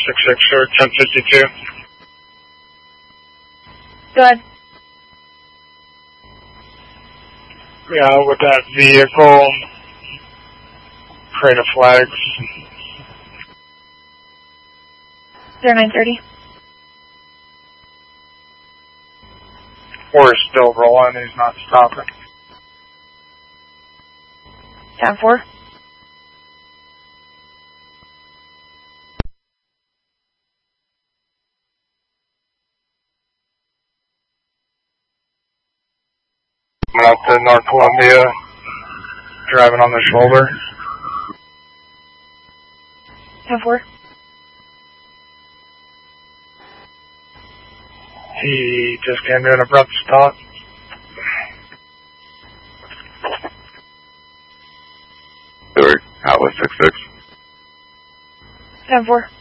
66 or 1052. Go ahead. Yeah, with that vehicle, parade of flags. 0930. We're still rolling, he's not stopping. 10-4. Coming up to North Columbia, driving on the shoulder. 10-4. He just came to an abrupt stop. Atlas 66. 10-4.